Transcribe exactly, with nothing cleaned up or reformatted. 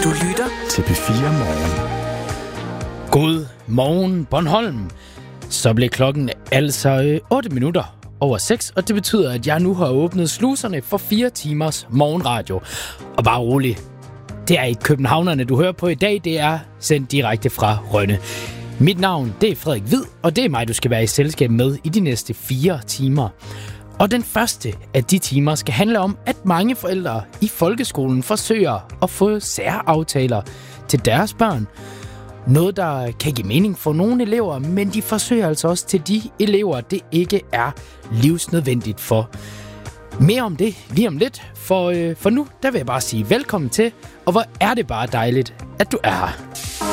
lytter til P fire Morgen. God morgen, Bornholm. Så blev klokken altså otte minutter over seks, og det betyder, at jeg nu har åbnet sluserne for fire timers morgenradio. Og bare rolig, det er ikke københavnerne, du hører på i dag, det er sendt direkte fra Rønne. Mit navn, det er Frederik Hvid, og det er mig, du skal være i selskab med i de næste fire timer. Og den første af de timer skal handle om, at mange forældre i folkeskolen forsøger at få særaftaler til deres børn. Noget, der kan give mening for nogle elever, men de forsøger altså også til de elever, det ikke er livsnødvendigt for. Mere om det lige om lidt, for, øh, for nu der vil jeg bare sige velkommen til, og hvor er det bare dejligt, at du er her.